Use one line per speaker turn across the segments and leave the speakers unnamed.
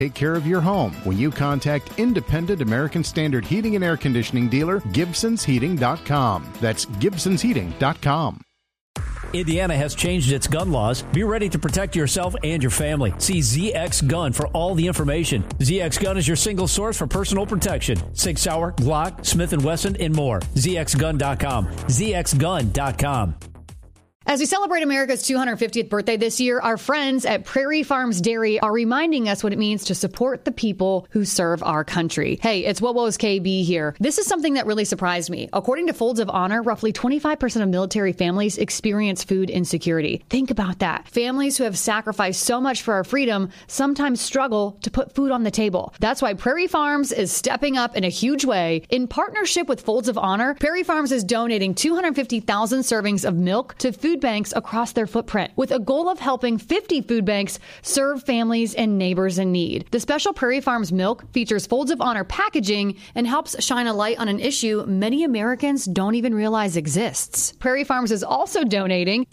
Take care of your home when you contact independent American Standard heating and air conditioning dealer GibsonsHeating.com. That's GibsonsHeating.com.
Indiana has changed its gun laws. Be ready to protect yourself and your family. See ZX Gun for all the information. ZX Gun is your single source for personal protection. Sig Sauer, Glock, Smith & Wesson, and more. ZXGun.com. ZXGun.com.
As we celebrate America's 250th birthday this year, our friends at Prairie Farms Dairy are reminding us what it means to support the people who serve our country. Hey, it's WOWO's KB here. This is something that really surprised me. According to Folds of Honor, roughly 25% of military families experience food insecurity. Think about that. Families who have sacrificed so much for our freedom sometimes struggle to put food on the table. That's why Prairie Farms is stepping up in a huge way. In partnership with Folds of Honor, Prairie Farms is donating 250,000 servings of milk to food banks across their footprint, with a goal of helping 50 food banks serve families and neighbors in need. The special Prairie Farms milk features Folds of Honor packaging and helps shine a light on an issue many Americans don't even realize exists. Prairie Farms is also donating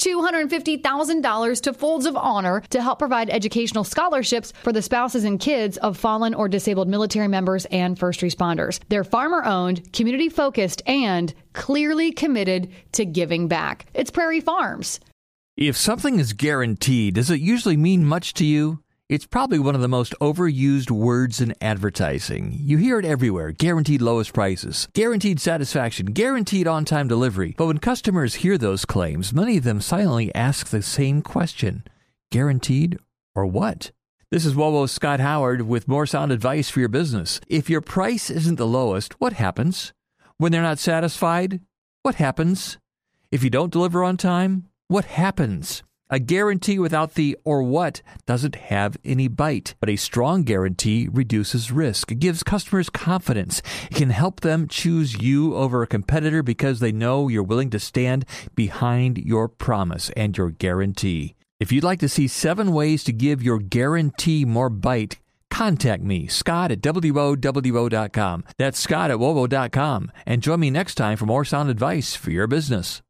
$250,000 to Folds of Honor to help provide educational scholarships for the spouses and kids of fallen or disabled military members and first responders. They're farmer-owned, community-focused, and clearly committed to giving back. It's Prairie Farms.
If something is guaranteed, does it usually mean much to you? It's probably one of the most overused words in advertising. You hear it everywhere. Guaranteed lowest prices, guaranteed satisfaction, guaranteed on-time delivery. But when customers hear those claims, many of them silently ask the same question. Guaranteed or what? This is WOWO's Scott Howard with more sound advice for your business. If your price isn't the lowest, what happens? When they're not satisfied, what happens? If you don't deliver on time, what happens? A guarantee without the or what doesn't have any bite, but a strong guarantee reduces risk. It gives customers confidence. It can help them choose you over a competitor because they know you're willing to stand behind your promise and your guarantee. If you'd like to see 7 ways to give your guarantee more bite, contact me, Scott at WOWO.com. That's Scott at WOWO.com. And join me next time for more sound advice for your business.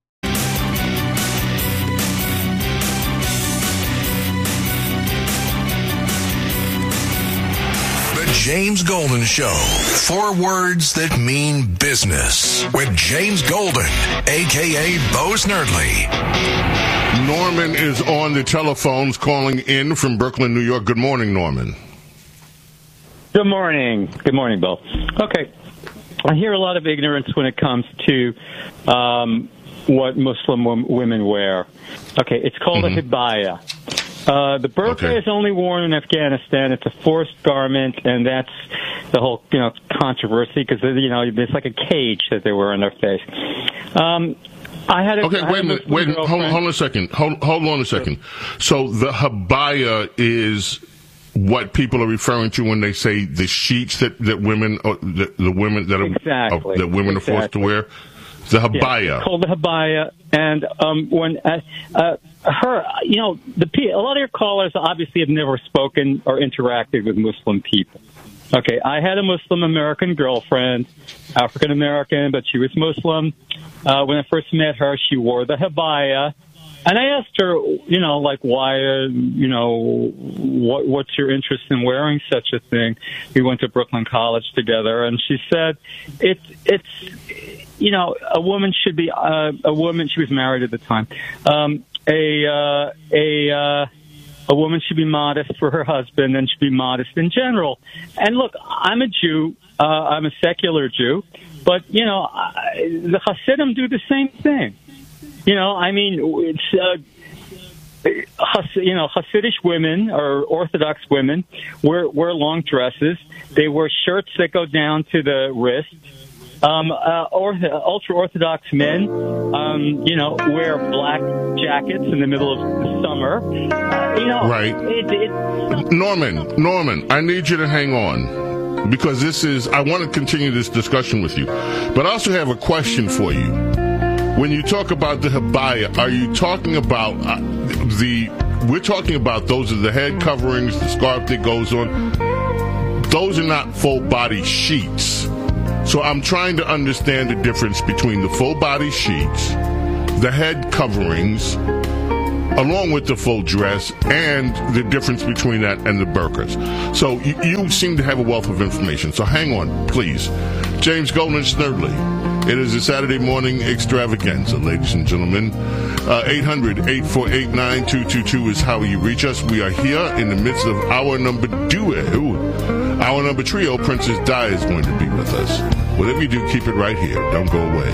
The James Golden Show. 4 words that mean business. With James Golden, a.k.a. Bo Snerdley.
Norman is on the telephones calling in from Brooklyn, New York. Good morning, Norman.
Good morning. Good morning, Bill. Okay. I hear a lot of ignorance when it comes to what Muslim women wear. Okay, it's called a hibaya. The burqa is only worn in Afghanistan. It's a forced garment, and that's the whole, controversy because, it's like a cage that they wear on their face. Wait a minute. Hold on a second. Hold on a second. So the habaya is what people are referring to when they say the sheets that women, the women that women are forced to wear. The habaya. Yeah, it's called the habaya, and when a lot of your callers obviously have never spoken or interacted with Muslim people. Okay, I had a Muslim American girlfriend, African American, but she was Muslim. When I first met her, she wore the habaya. And I asked her, why, what's your interest in wearing such a thing? We went to Brooklyn College together, and she said, a woman should be, a woman, she was married at the time, a woman should be modest for her husband and should be modest in general. And look, I'm a Jew, I'm a secular Jew, but, the Hasidim do the same thing. Hasidic women or Orthodox women wear long dresses. They wear shirts that go down to the wrist. Ultra-Orthodox men, wear black jackets in the middle of the summer.
Right. Norman, I need you to hang on because I want to continue this discussion with you. But I also have a question for you. When you talk about the habaya, are you talking about we're talking about those are the head coverings, the scarf that goes on. Those are not full body sheets. So I'm trying to understand the difference between the full body sheets, the head coverings, along with the full dress and the difference between that and the burqas. So you seem to have a wealth of information. So hang on, please. James Golden Snerdley. It is a Saturday morning extravaganza, ladies and gentlemen. 800-848-9222 is how you reach us. We are here in the midst of hour number Hour number trio. Princess Di is going to be with us. Whatever you do, keep it right here. Don't go away.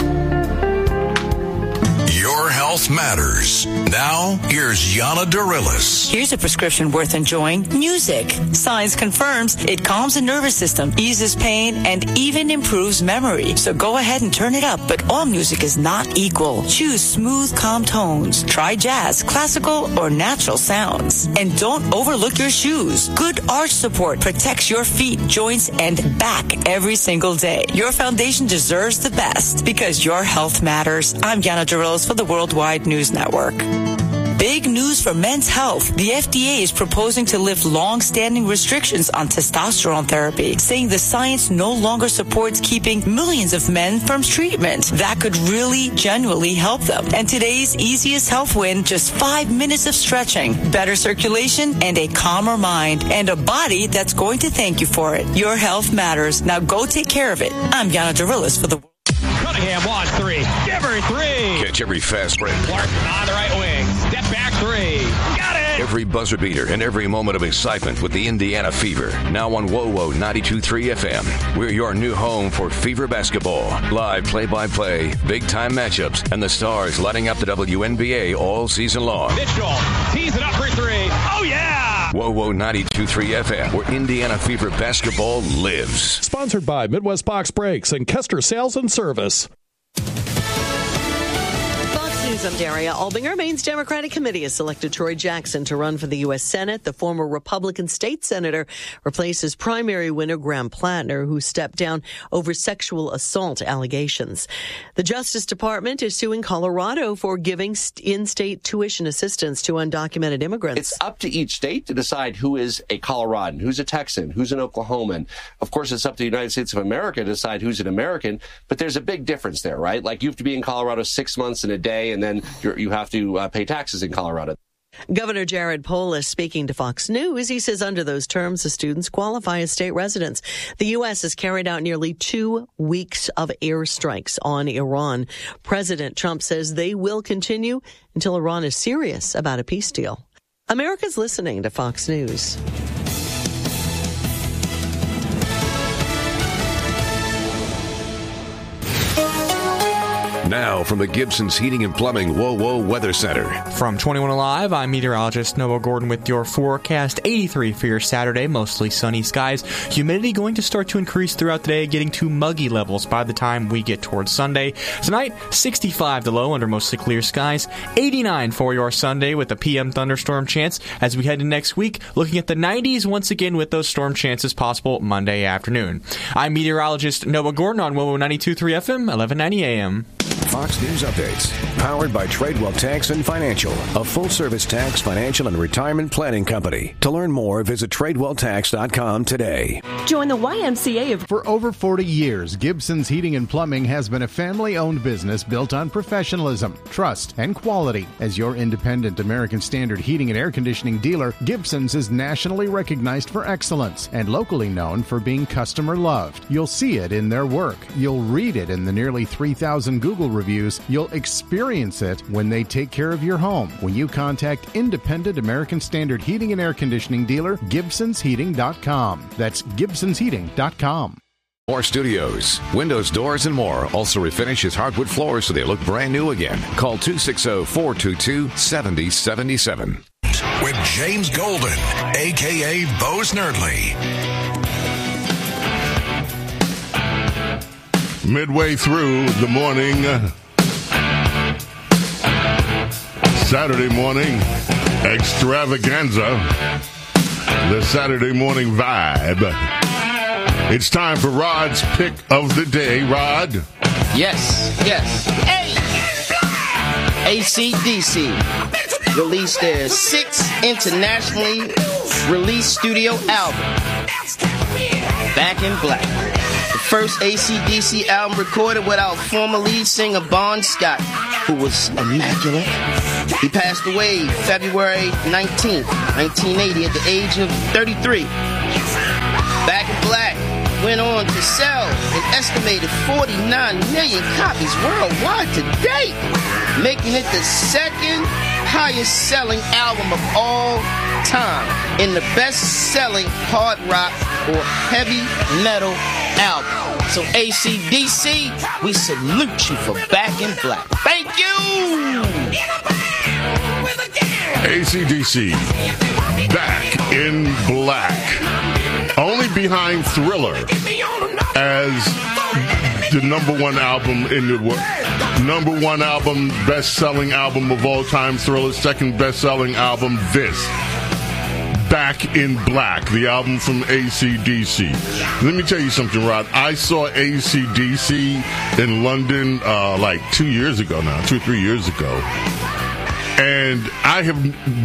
Your health matters. Now, here's Yana Dorillis.
Here's a prescription worth enjoying. Music. Science confirms it calms the nervous system, eases pain, and even improves memory. So go ahead and turn it up, but all music is not equal. Choose smooth, calm tones. Try jazz, classical, or natural sounds. And don't overlook your shoes. Good arch support protects your feet, joints, and back every single day. Your foundation deserves the best because your health matters. I'm Yana Dorillis for the Worldwide News Network. Big news for men's health. The FDA is proposing to lift long-standing restrictions on testosterone therapy, saying the science no longer supports keeping millions of men from treatment. That could really, genuinely help them. And today's easiest health win, just 5 minutes of stretching, better circulation, and a calmer mind, and a body that's going to thank you for it. Your health matters. Now go take care of it. I'm Yana Dorillis for the
Cunningham wants three. Give her three.
Catch every fast break.
Clark on the right wing. Step back three. Got it.
Every buzzer beater and every moment of excitement with the Indiana Fever. Now on WOWO 92.3 FM. We're your new home for Fever basketball. Live play-by-play, big-time matchups, and the stars lighting up the WNBA all season long.
Mitchell tees it up for three. Oh, yeah.
WOWO 92.3 FM, where Indiana Fever basketball lives.
Sponsored by Midwest Box Brakes and Kester Sales and Service.
I'm Daria Albinger. Maine's Democratic Committee has selected Troy Jackson to run for the U.S. Senate. The former Republican state senator replaces primary winner Graham Plattner, who stepped down over sexual assault allegations. The Justice Department is suing Colorado for giving in-state tuition assistance to undocumented immigrants.
It's up to each state to decide who is a Coloradan, who's a Texan, who's an Oklahoman. Of course, it's up to the United States of America to decide who's an American, but there's a big difference there, right? Like, you have to be in Colorado 6 months and a day, and then you have to pay taxes in Colorado.
Governor Jared Polis speaking to Fox News. He says under those terms, the students qualify as state residents. The U.S. has carried out nearly 2 weeks of airstrikes on Iran. President Trump says they will continue until Iran is serious about a peace deal. America's listening to Fox News.
Now from the Gibson's Heating and Plumbing WOWO Weather Center.
From 21 Alive, I'm meteorologist Noah Gordon with your forecast. 83 for your Saturday, mostly sunny skies. Humidity going to start to increase throughout the day, getting to muggy levels by the time we get towards Sunday. Tonight, 65 the low under mostly clear skies. 89 for your Sunday with a PM thunderstorm chance. As we head into next week, looking at the 90s once again with those storm chances possible Monday afternoon. I'm meteorologist Noah Gordon on WOWO 92.3 FM, 1190 AM.
Fox News Updates, powered by Tradewell Tax and Financial, a full-service tax, financial, and retirement planning company. To learn more, visit TradewellTax.com today.
Join the YMCA.
For over 40 years, Gibson's Heating and Plumbing has been a family-owned business built on professionalism, trust, and quality. As your independent American Standard heating and air conditioning dealer, Gibson's is nationally recognized for excellence and locally known for being customer-loved. You'll see it in their work. You'll read it in the nearly 3,000 Google reviews. You'll experience it when they take care of your home. When you contact independent American Standard heating and air conditioning dealer, GibsonsHeating.com. That's GibsonsHeating.com.
More studios, windows, doors, and more. Also refinish his hardwood floors so they look brand new again. Call 260-422-7077.
With James Golden, a.k.a. Bo Snerdley.
Midway through the morning, Saturday morning extravaganza, the Saturday morning vibe. It's time for Rod's pick of the day. Rod?
Yes. Hey! AC/DC released their 6th internationally released studio album, Back in Black. The first AC/DC album recorded without former lead singer Bon Scott, who was immaculate. He passed away February 19th, 1980 at the age of 33. Back in Black went on to sell an estimated 49 million copies worldwide to date, making it the second highest selling album of all time and the best selling hard rock or heavy metal album. So AC/DC, we salute you for Back in Black. Thank you!
AC/DC, Back in Black. Only behind Thriller as the number one album in the world. Number one album, best-selling album of all time. Thriller's second best-selling album, this. Back in Black, the album from AC/DC. Let me tell you something, Rod. I saw AC/DC in London like 2 years ago now, 2 or 3 years ago. And I have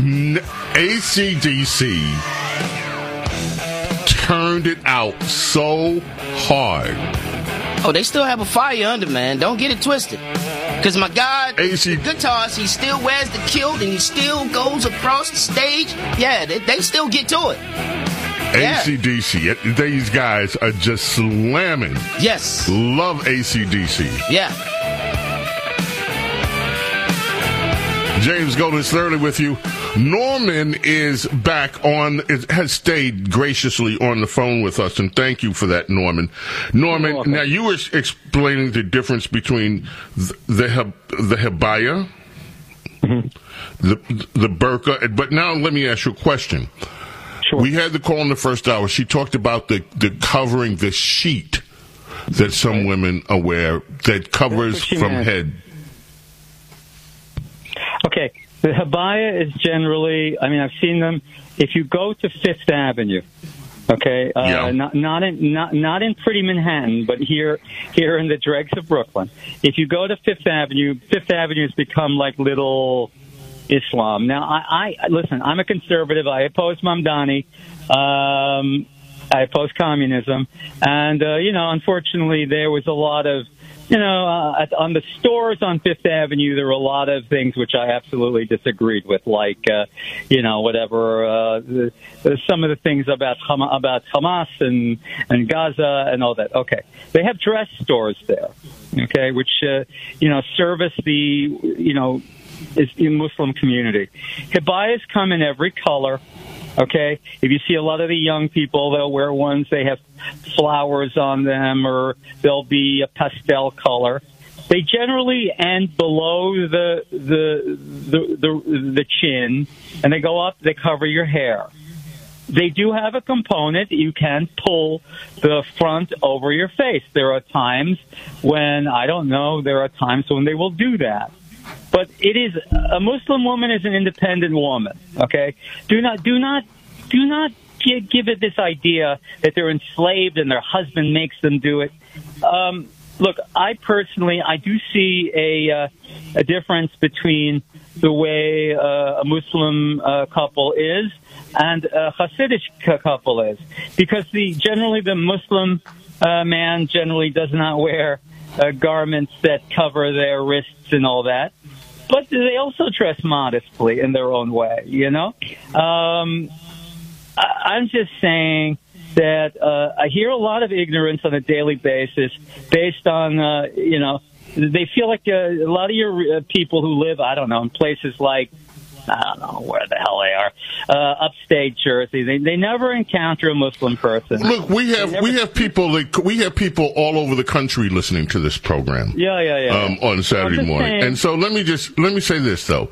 AC/DC turned it out so hard.
Oh, they still have a fire under, man. Don't get it twisted. Because my God, the guitarist, he still wears the kilt and he still goes across the stage. Yeah, they still get to it. Yeah.
AC/DC, these guys are just slamming.
Yes.
Love AC/DC.
Yeah.
James Golden Slurley with you. Norman is back on, has stayed graciously on the phone with us, and thank you for that, Norman. Norman, now you were explaining the difference between the Habaya, the burqa, but now let me ask you a question.
Sure.
We had the call in the first hour. She talked about the covering, the sheet that some women wear that covers from head.
Okay, the habaya is generally, I mean, I've seen them. If you go to Fifth Avenue, okay, not in pretty Manhattan, but here in the dregs of Brooklyn. If you go to Fifth Avenue has become like little Islam. Now, I listen, I'm a conservative. I oppose Mamdani. I oppose communism. And, unfortunately, there was a lot of, on the stores on Fifth Avenue, there were a lot of things which I absolutely disagreed with, like, whatever, some of the things about Hamas and Gaza and all that. Okay. They have dress stores there, okay, which, service the, is the Muslim community. Hibayas come in every color. Okay, if you see a lot of the young people, they'll wear ones, they have flowers on them, or they'll be a pastel color. They generally end below the chin, and they go up, they cover your hair. They do have a component, you can pull the front over your face. There are times when, there are times when they will do that. But it is, a Muslim woman is an independent woman, okay? Do not give it this idea that they're enslaved and their husband makes them do it. Look, I do see a difference between the way a Muslim couple is and a Hasidic couple is. Because generally the Muslim man generally does not wear garments that cover their wrists and all that. But they also dress modestly in their own way, I'm just saying that I hear a lot of ignorance on a daily basis based on, they feel like a lot of your people who live, in places like, I don't know where the hell they are, upstate Jersey. They never encounter a Muslim person.
Look, we have people all over the country listening to this program.
Yeah.
On Saturday morning, saying. And so let me say this though: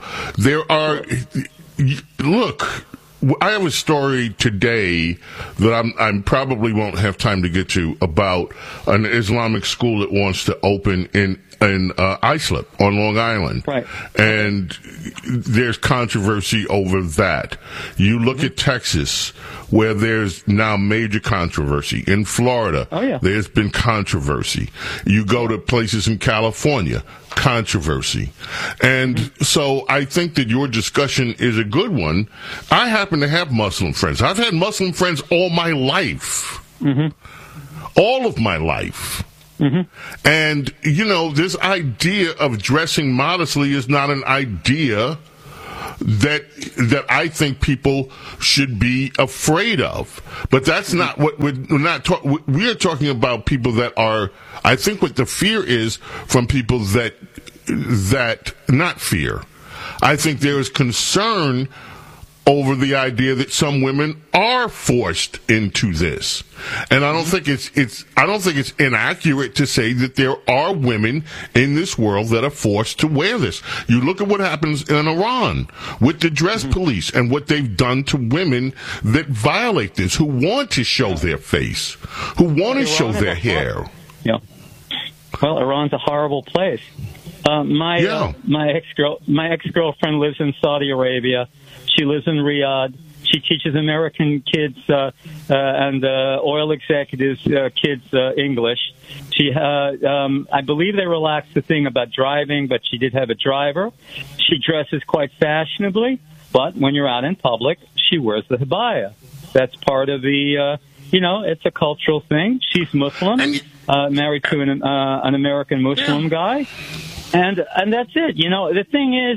look. I have a story today that I probably won't have time to get to about an Islamic school that wants to open in Islip on Long Island.
Right.
And there's controversy over that. You look at Texas, where there's now major controversy. In Florida, there's been controversy. You go to places in California, controversy. And so I think that your discussion is a good one. I happen to have Muslim friends. I've had Muslim friends all my life. all of my life. Mm-hmm. And, this idea of dressing modestly is not an idea that I think people should be afraid of. But that's not what we're not talking. We are talking about people that are, I think what the fear is from people that not fear. I think there is concern over the idea that some women are forced into this. And I don't think it's inaccurate to say that there are women in this world that are forced to wear this. You look at what happens in Iran with the dress police and what they've done to women that violate this, who want to show their face, who want to show their hair.
Yeah. Well, Iran's a horrible place. My ex-girlfriend lives in Saudi Arabia. She lives in Riyadh. She teaches American kids and oil executives kids English. I believe they relaxed the thing about driving, but she did have a driver. She dresses quite fashionably, but when you're out in public, she wears the habaya. That's part of the, it's a cultural thing. She's Muslim, married to an American Muslim guy, and that's it. The thing is,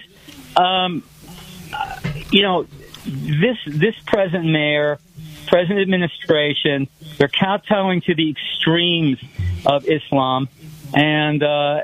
this present mayor, present administration, they're kowtowing to the extremes of Islam, and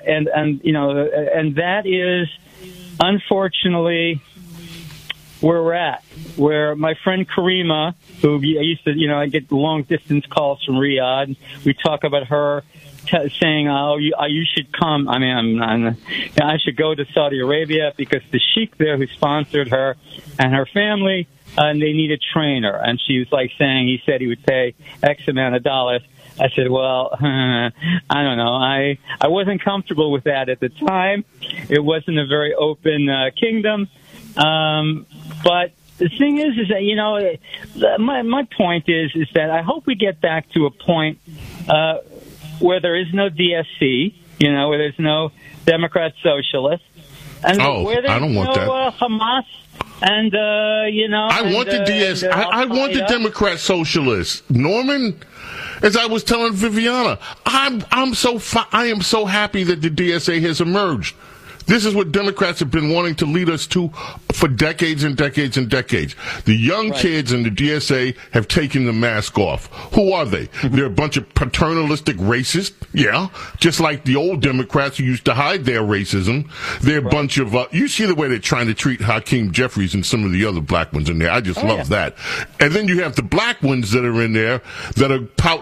that is unfortunately where we're at. Where my friend Karima, who I used to, I get long distance calls from Riyadh. We talk about her saying, you should come. I mean, I should go to Saudi Arabia because the sheikh there who sponsored her and her family, and they need a trainer. And she was like saying, he said he would pay X amount of dollars. I said, well, I don't know. I wasn't comfortable with that at the time. It wasn't a very open kingdom. But the thing is that, my point is that I hope we get back to a point, where there is no DSC, where there's no Democrat Socialist, and where there's
I don't want that.
Hamas, and
I want the DS. I want the Democrat Socialist. Norman, as I was telling Viviana, I am so happy that the DSA has emerged. This is what Democrats have been wanting to lead us to for decades and decades and decades. The young kids in the DSA have taken the mask off. Who are they? They're a bunch of paternalistic racists, just like the old Democrats who used to hide their racism. They're a bunch of, you see the way they're trying to treat Hakeem Jeffries and some of the other black ones in there. I just love that. And then you have the black ones that are in there that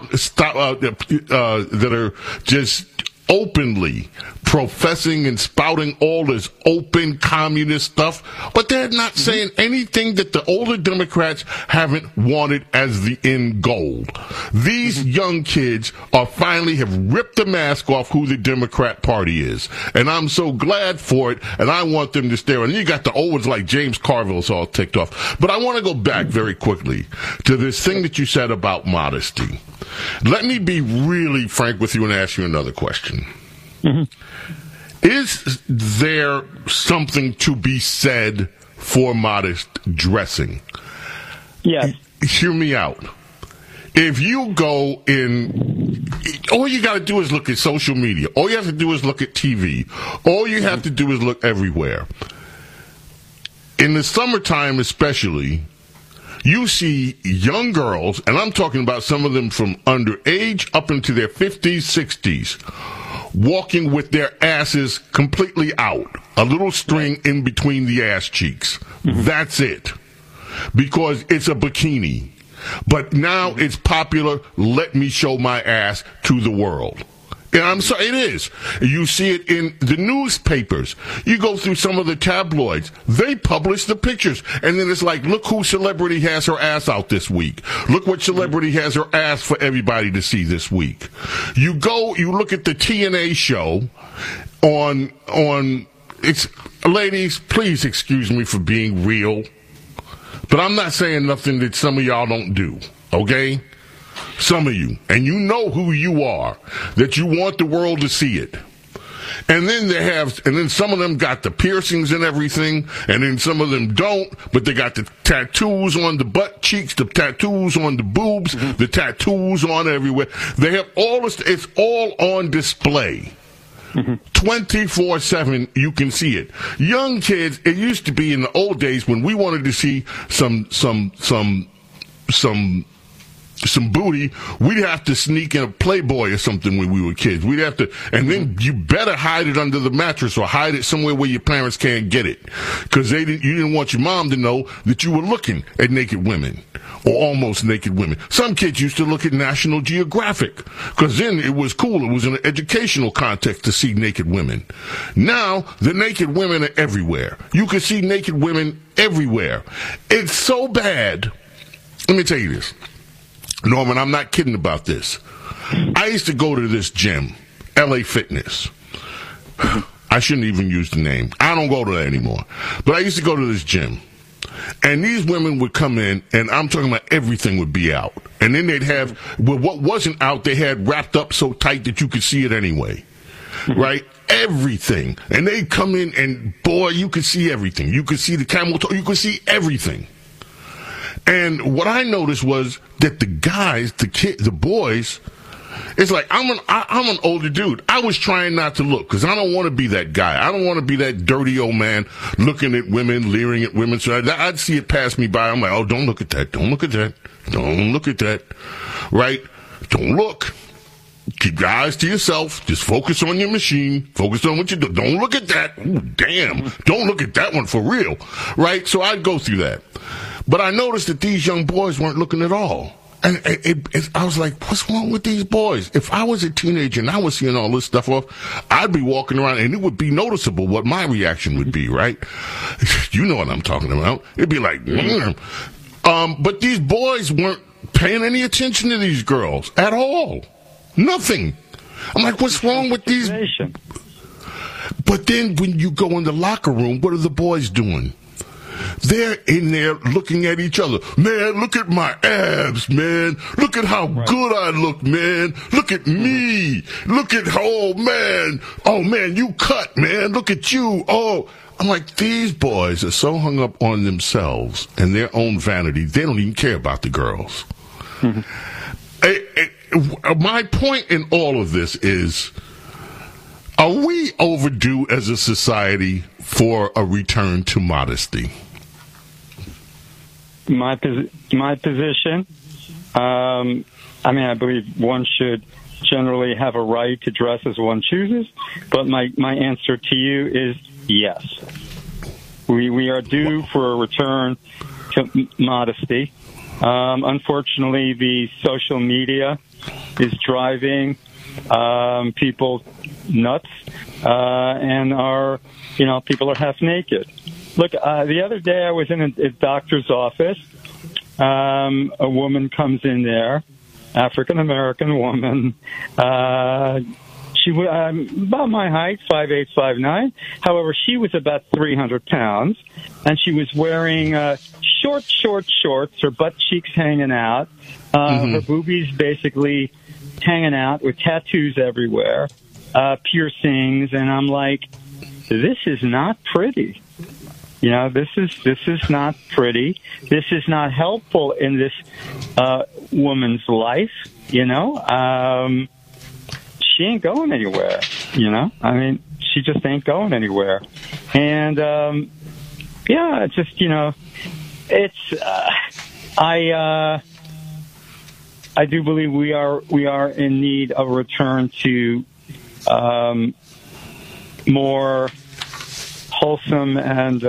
are just openly professing and spouting all this open communist stuff, but they're not saying anything that the older Democrats haven't wanted as the end goal. These young kids finally have ripped the mask off who the Democrat Party is, and I'm so glad for it, and I want them to stay on. And you got the old ones like James Carville's all ticked off. But I want to go back very quickly to this thing that you said about modesty. Let me be really frank with you and ask you another question. Is there something to be said for modest dressing?
Yes.
Hear me out. If you go in, all you got to do is look at social media. All you have to do is look at TV. All you have to do is look everywhere. In the summertime especially, you see young girls, and I'm talking about some of them from underage up into their 50s, 60s, walking with their asses completely out. A little string in between the ass cheeks. That's it. Because it's a bikini. But now it's popular, let me show my ass to the world. And I'm sorry, it is. You see it in the newspapers. You go through some of the tabloids. They publish the pictures. And then it's like, look who celebrity has her ass out this week. Look what celebrity has her ass for everybody to see this week. You look at the TNA show on it's, ladies, please excuse me for being real. But I'm not saying nothing that some of y'all don't do. Okay? Some of you, and you know who you are, that you want the world to see it. And then some of them got the piercings and everything, and then some of them don't, but they got the tattoos on the butt cheeks, the tattoos on the boobs, the tattoos on everywhere. They have all this, it's all on display. 24/7, you can see it. Young kids, it used to be in the old days when we wanted to see some booty, we'd have to sneak in a Playboy or something when we were kids. We'd have to, and then you better hide it under the mattress or hide it somewhere where your parents can't get it, because you didn't want your mom to know that you were looking at naked women or almost naked women. Some kids used to look at National Geographic, because then it was cool. It was in an educational context to see naked women. Now the naked women are everywhere. You can see naked women everywhere. It's so bad. Let me tell you this, Norman, I'm not kidding about this. I used to go to this gym, LA Fitness. I shouldn't even use the name. I don't go to that anymore. But I used to go to this gym. And these women would come in, and I'm talking about everything would be out. And then they'd have, well, what wasn't out, they had wrapped up so tight that you could see it anyway. Right? Everything. And they'd come in, and boy, you could see everything. You could see the camel toe, you could see everything. And what I noticed was that the guys, the boys, it's like, I'm an older dude. I was trying not to look, because I don't want to be that guy. I don't want to be that dirty old man looking at women, leering at women. So I'd see it pass me by. I'm like, oh, don't look at that. Don't look at that. Don't look at that. Right? Don't look. Keep your eyes to yourself. Just focus on your machine. Focus on what you do. Don't look at that. Ooh, damn. Don't look at that one for real. Right? So I'd go through that. But I noticed that these young boys weren't looking at all. And I was like, what's wrong with these boys? If I was a teenager and I was seeing all this stuff off, I'd be walking around and it would be noticeable what my reaction would be, right? You know what I'm talking about. It'd be like, but these boys weren't paying any attention to these girls at all. Nothing. I'm like, what's wrong with these? But then when you go in the locker room, what are the boys doing? They're in there looking at each other. Man, look at my abs, man. Look at how good I look, man. Look at me. Look at, oh, man, you cut, man. Look at you. Oh, I'm like, these boys are so hung up on themselves and their own vanity, they don't even care about the girls. My point in all of this is, are we overdue as a society for a return to modesty?
My position, I believe one should generally have a right to dress as one chooses, but my answer to you is yes. We are due for a return to modesty. Unfortunately, the social media is driving people nuts, and people are half naked. Look, the other day I was in a doctor's office. A woman comes in there, African-American woman. She was about my height, 5'8", 5'9". However, she was about 300 pounds, and she was wearing short shorts, her butt cheeks hanging out, her boobies basically hanging out with tattoos everywhere, piercings, and I'm like, this is not pretty. This is not pretty. This is not helpful in this woman's life. She ain't going anywhere. She just ain't going anywhere. And it's just I do believe we are in need of a return to more wholesome and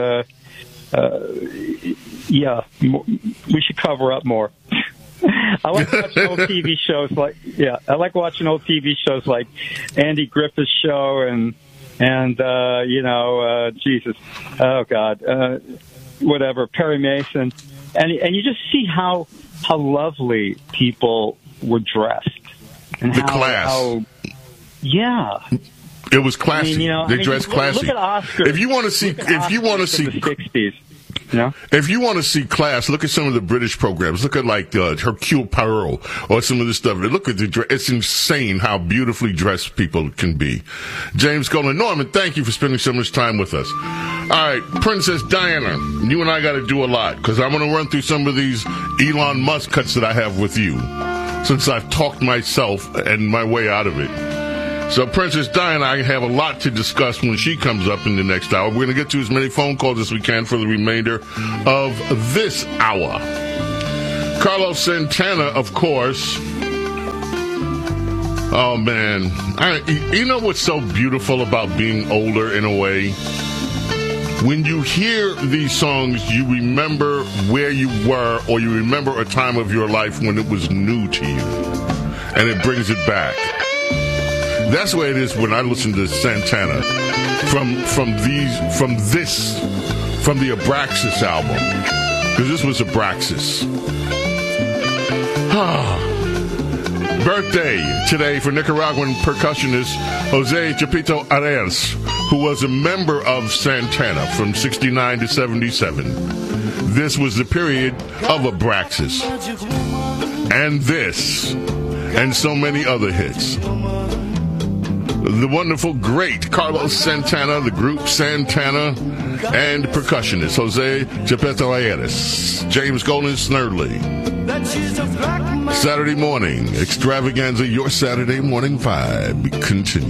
we should cover up more. I like watching old TV shows like Andy Griffith's Show and Jesus, oh God, whatever, Perry Mason, and you just see how lovely people were dressed and
the class.
Yeah.
It was classy. They dressed classy.
Look at Oscars.
If you want to see,
the 60s. Yeah.
If you want to see class, look at some of the British programs. Look at like Hercule Poirot or some of this stuff. Look at it's insane how beautifully dressed people can be. James Golden. Norman, thank you for spending so much time with us. All right, Princess Diana, you and I got to do a lot because I'm going to run through some of these Elon Musk cuts that I have with you since I've talked myself and my way out of it. So Princess Diana, I have a lot to discuss when she comes up in the next hour. We're going to get to as many phone calls as we can for the remainder of this hour. Carlos Santana, of course. Oh, man. You know what's so beautiful about being older in a way? When you hear these songs, you remember where you were or you remember a time of your life when it was new to you. And it brings it back. That's the way it is when I listen to Santana from the Abraxas album, because this was Abraxas. Birthday today for Nicaraguan percussionist Jose Chapito Arenas, who was a member of Santana from 69 to 77. This was the period of Abraxas. And this, and so many other hits. The wonderful, great Carlos Santana, the group Santana, and percussionist Jose Chapito Arenas. James Golden Snerdley. Saturday morning extravaganza, your Saturday morning vibe. Continue.